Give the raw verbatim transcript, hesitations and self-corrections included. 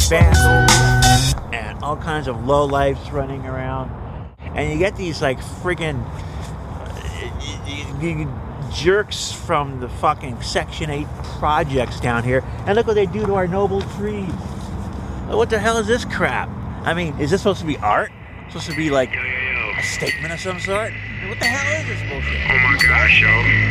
vandals and all kinds of lowlifes running around. And you get these like friggin' jerks from the fucking Section eight projects down here. And look what they do to our noble trees. What the hell is this crap? I mean, is this supposed to be art? Supposed to be like a statement of some sort? What the hell is this bullshit? Oh my gosh, yo.